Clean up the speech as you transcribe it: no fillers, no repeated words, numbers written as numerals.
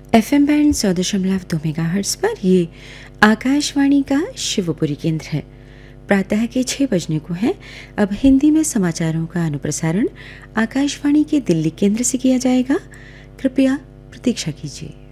FM band 100.2 megahertz पर ये आकाशवाणी का शिवपुरी केंद्र है। प्रातः के 6 बजने को है। अब हिंदी में समाचारों का अनुप्रसारण आकाशवाणी के दिल्ली केंद्र से किया जाएगा। कृपया प्रतीक्षा कीजिए।